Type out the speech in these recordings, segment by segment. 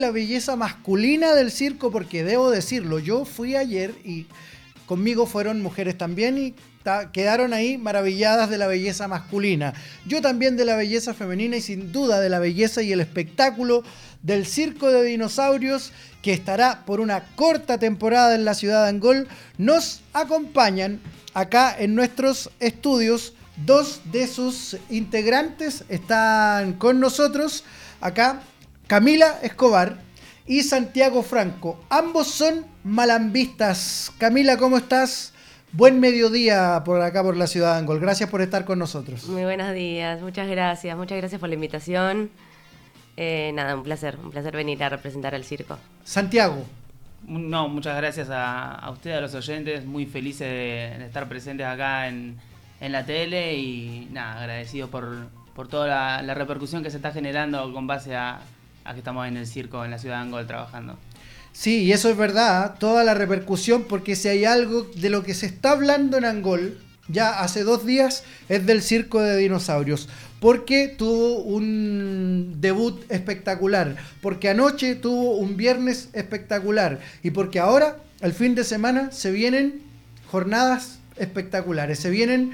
la belleza masculina del circo, porque debo decirlo, yo fui ayer y conmigo fueron mujeres también y quedaron ahí maravilladas de la belleza masculina. Yo también de la belleza femenina y sin duda de la belleza y el espectáculo del Circo de Dinosaurios, que estará por una corta temporada en la ciudad de Angol. Nos acompañan acá en nuestros estudios dos de sus integrantes. Están con nosotros acá Camila Escobar y Santiago Franco. Ambos son malambistas. Camila, ¿cómo estás? Buen mediodía por acá, por la ciudad de Angol. Gracias por estar con nosotros. Muy buenos días, muchas gracias por la invitación. Nada, un placer venir a representar al circo. Santiago. No, muchas gracias a ustedes, a los oyentes, muy felices de estar presentes acá en la tele y nada, agradecido por toda la repercusión que se está generando con base a que estamos en el circo en la ciudad de Angol trabajando. Sí, y eso es verdad, toda la repercusión, porque si hay algo de lo que se está hablando en Angol, ya hace 2 días, es del Circo de Dinosaurios, porque tuvo un debut espectacular, porque anoche tuvo un viernes espectacular, y porque ahora, el fin de semana, se vienen jornadas espectaculares, se vienen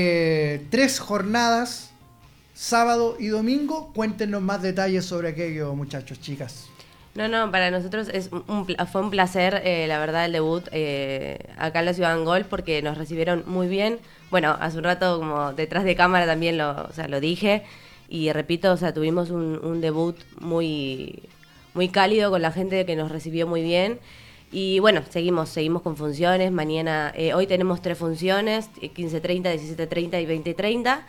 3 jornadas, sábado y domingo. Cuéntenos más detalles sobre aquello, muchachos, chicas. No, para nosotros fue un placer, la verdad, el debut acá en la ciudad de Angol, porque nos recibieron muy bien. Bueno, hace un rato, como detrás de cámara también lo dije, y repito, tuvimos un debut muy, muy cálido con la gente que nos recibió muy bien. Y bueno, seguimos con funciones. Mañana, hoy tenemos 3 funciones, 15:30, 17:30 y 20:30.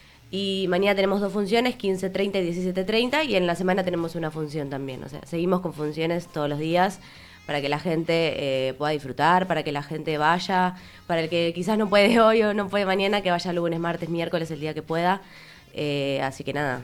Y mañana tenemos 2 funciones, 15:30 y 17:30, y en la semana tenemos una función también. O sea, seguimos con funciones todos los días para que la gente pueda disfrutar, para que la gente vaya, para el que quizás no puede hoy o no puede mañana, que vaya lunes, martes, miércoles, el día que pueda. Así que nada.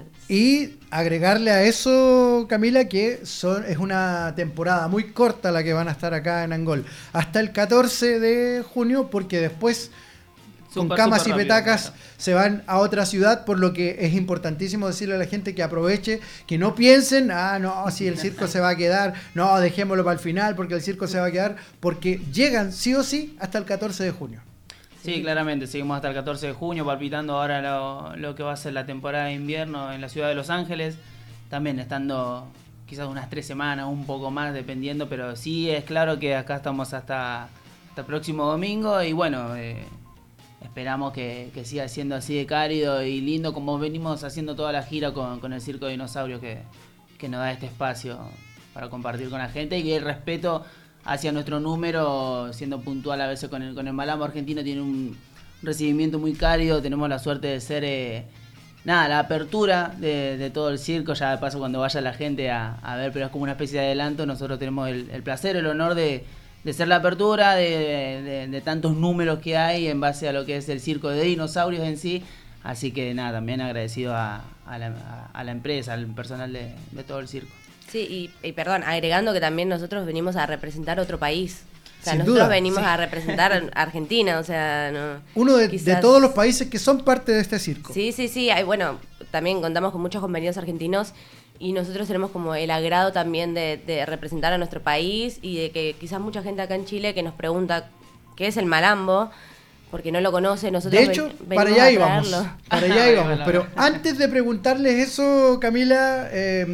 Y agregarle a eso, Camila, que es una temporada muy corta la que van a estar acá en Angol. Hasta el 14 de junio, porque después con camas y petacas rápido, claro, se van a otra ciudad, por lo que es importantísimo decirle a la gente que aproveche, que no piensen, si el circo se va a quedar, no, dejémoslo para el final porque el circo se va a quedar, porque llegan sí o sí hasta el 14 de junio. Sí, claramente, seguimos hasta el 14 de junio, palpitando ahora lo que va a ser la temporada de invierno en la ciudad de Los Ángeles, también estando quizás unas 3 semanas, un poco más, dependiendo, pero sí es claro que acá estamos hasta el próximo domingo y bueno, esperamos que siga siendo así de cálido y lindo como venimos haciendo toda la gira con el Circo de Dinosaurios, que nos da este espacio para compartir con la gente, y que el respeto hacia nuestro número, siendo puntual a veces con el malambo argentino, tiene un recibimiento muy cálido. Tenemos la suerte de ser la apertura de todo el circo. Ya de paso, cuando vaya la gente a ver, pero es como una especie de adelanto, nosotros tenemos el placer, el honor de ser la apertura de tantos números que hay en base a lo que es el Circo de Dinosaurios en sí. Así que nada, también agradecido a la empresa, al personal de todo el circo. Sí, y perdón, agregando que también nosotros venimos a representar otro país. O sea, sin nosotros duda, venimos sí, a representar a Argentina, o sea, no. Uno de todos los países que son parte de este circo. Sí, bueno, también contamos con muchos compañeros argentinos y nosotros tenemos como el agrado también de representar a nuestro país, y de que quizás mucha gente acá en Chile que nos pregunta qué es el malambo, porque no lo conoce. Nosotros de hecho, para allá íbamos. Pero antes de preguntarles eso, Camila,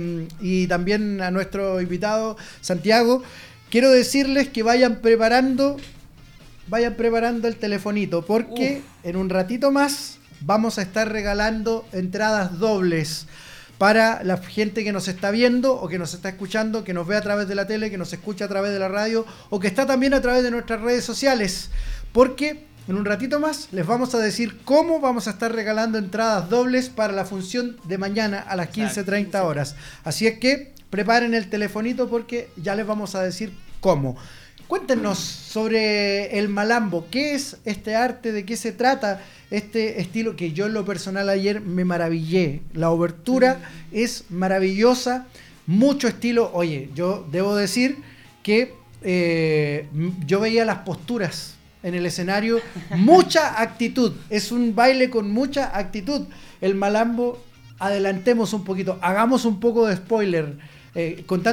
y también a nuestro invitado, Santiago, quiero decirles que vayan preparando el telefonito, porque en un ratito más vamos a estar regalando entradas dobles para la gente que nos está viendo o que nos está escuchando, que nos ve a través de la tele, que nos escucha a través de la radio o que está también a través de nuestras redes sociales, porque en un ratito más les vamos a decir cómo vamos a estar regalando entradas dobles para la función de mañana a las 15:30 horas. Así es que preparen el telefonito porque ya les vamos a decir cómo. Cuéntenos sobre el malambo. ¿Qué es este arte? ¿De qué se trata este estilo? Que yo en lo personal ayer me maravillé. La obertura es maravillosa, mucho estilo. Oye, yo debo decir que yo veía las posturas en el escenario, mucha actitud. Es un baile con mucha actitud. El malambo, adelantemos un poquito, hagamos un poco de spoiler, contando